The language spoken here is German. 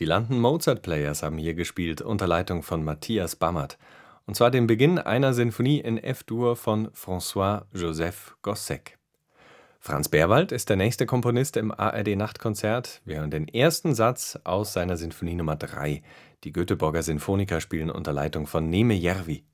Die London Mozart Players haben hier gespielt unter Leitung von Matthias Bammert. Und zwar den Beginn einer Sinfonie in F-Dur von François-Joseph Gossec. Franz Berwald ist der nächste Komponist im ARD-Nachtkonzert. Wir hören den ersten Satz aus seiner Sinfonie Nummer 3. Die Göteborger Sinfoniker spielen unter Leitung von Neeme Järvi.